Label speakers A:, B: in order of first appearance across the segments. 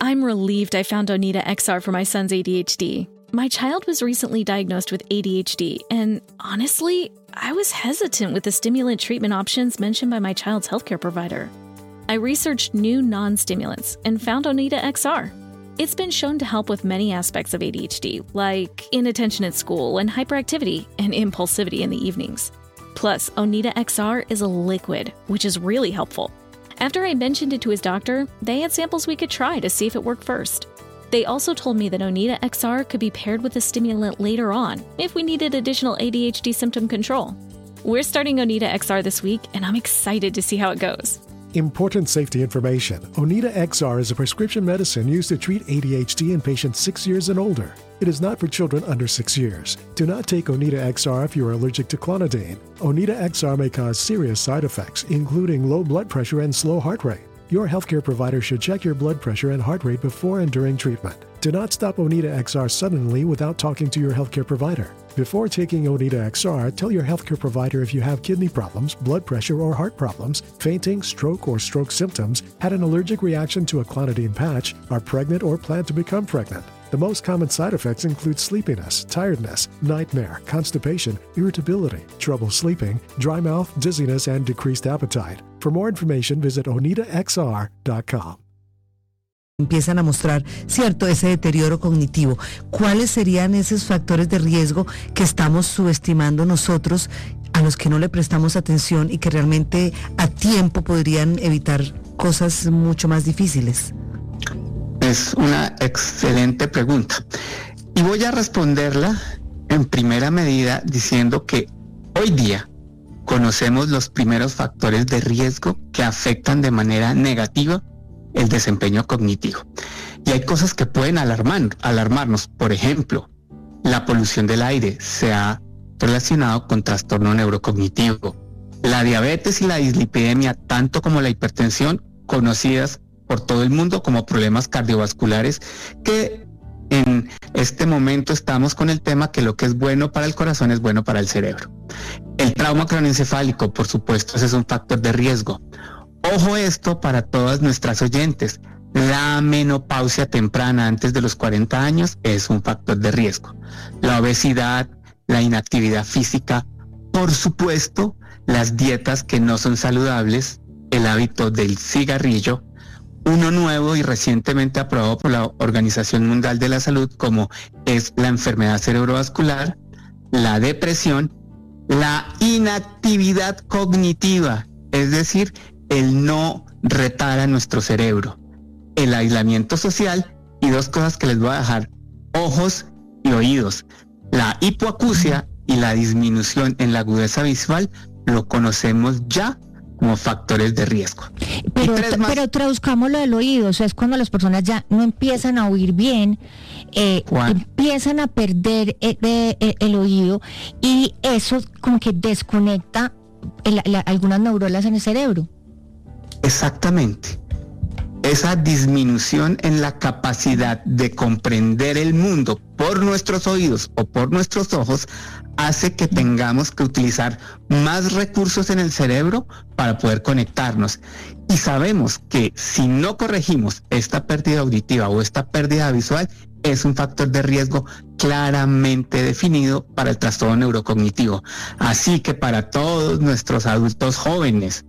A: I'm relieved I found Oneida XR for my son's ADHD. My child was recently diagnosed with ADHD, and honestly, I was hesitant with the stimulant treatment options mentioned by my child's healthcare provider. I researched new non-stimulants and found Oneida XR. It's been shown to help with many aspects of ADHD, like inattention at school and hyperactivity and impulsivity in the evenings. Plus, Oneida XR is a liquid, which is really helpful. After I mentioned it to his doctor, they had samples we could try to see if it worked first. They also told me that Oneida XR could be paired with a stimulant later on if we needed additional ADHD symptom control. We're starting Oneida XR this week, and I'm excited to see how it goes.
B: Important safety information. Oneida XR is a prescription medicine used to treat ADHD in patients 6 years and older. It is not for children under 6 years. Do not take Oneida XR if you are allergic to clonidine. Oneida XR may cause serious side effects, including low blood pressure and slow heart rate. Your healthcare provider should check your blood pressure and heart rate before and during treatment. Do not stop Oneida XR suddenly without talking to your healthcare provider. Before taking Oneida XR, tell your healthcare provider if you have kidney problems, blood pressure or heart problems, fainting, stroke or stroke symptoms, had an allergic reaction to a clonidine patch, are pregnant or plan to become pregnant. The most common side effects include sleepiness, tiredness, nightmare, constipation, irritability, trouble sleeping, dry mouth, dizziness, and decreased appetite. For more information, visit oneidaxr.com.
C: Empiezan a mostrar, cierto, ese deterioro cognitivo. ¿Cuáles serían esos factores de riesgo que estamos subestimando nosotros, a los que no le prestamos atención y que realmente a tiempo podrían evitar cosas mucho más difíciles?
D: Es una excelente pregunta y voy a responderla en primera medida diciendo que hoy día conocemos los primeros factores de riesgo que afectan de manera negativa el desempeño cognitivo. Y hay cosas que pueden alarmarnos. Por ejemplo, la polución del aire se ha relacionado con trastorno neurocognitivo. La diabetes y la dislipidemia, tanto como la hipertensión, conocidas por todo el mundo como problemas cardiovasculares, que en este momento estamos con el tema que lo que es bueno para el corazón es bueno para el cerebro. El trauma craneoencefálico, por supuesto, ese es un factor de riesgo. Ojo esto para todas nuestras oyentes. La menopausia temprana antes de los 40 años es un factor de riesgo. La obesidad, la inactividad física, por supuesto, las dietas que no son saludables, el hábito del cigarrillo, uno nuevo y recientemente aprobado por la Organización Mundial de la Salud, como es la enfermedad cerebrovascular, la depresión, la inactividad cognitiva, es decir, el no retar a nuestro cerebro, el aislamiento social y dos cosas que les voy a dejar: ojos y oídos. La hipoacusia y la disminución en la agudeza visual lo conocemos ya como factores de riesgo.
E: Pero traduzcamos lo del oído, o sea, es cuando las personas ya no empiezan a oír bien, empiezan a perder el oído, y eso como que desconecta algunas neuronas en el cerebro.
D: Exactamente. Esa disminución en la capacidad de comprender el mundo por nuestros oídos o por nuestros ojos hace que tengamos que utilizar más recursos en el cerebro para poder conectarnos. Y sabemos que si no corregimos esta pérdida auditiva o esta pérdida visual, es un factor de riesgo claramente definido para el trastorno neurocognitivo. Así que para todos nuestros adultos jóvenes,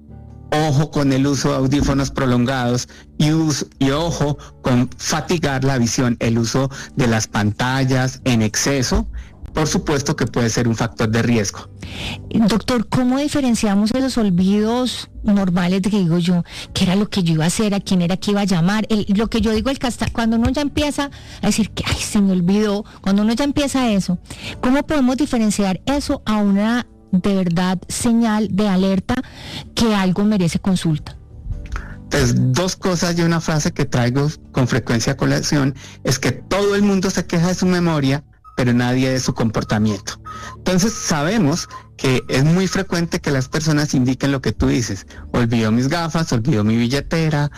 D: ojo con el uso de audífonos prolongados y ojo con fatigar la visión, el uso de las pantallas en exceso, por supuesto que puede ser un factor de riesgo.
E: Doctor, ¿cómo diferenciamos esos olvidos normales de que digo yo, qué era lo que yo iba a hacer, a quién era que iba a llamar? Lo que yo digo, cuando uno ya empieza a decir que ay, se me olvidó, cuando uno ya empieza eso, ¿cómo podemos diferenciar eso a una de verdad señal de alerta que algo merece consulta?
D: Pues dos cosas y una frase que traigo con frecuencia a colación es que todo el mundo se queja de su memoria, pero nadie de su comportamiento. Entonces sabemos que es muy frecuente que las personas indiquen lo que tú dices: olvidó mis gafas, olvidó mi billetera,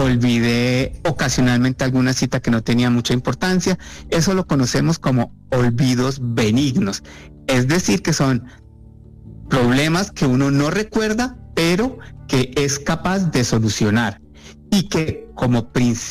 D: olvidé ocasionalmente alguna cita que no tenía mucha importancia. Eso lo conocemos como olvidos benignos, es decir, que son problemas que uno no recuerda, pero que es capaz de solucionar y que como principio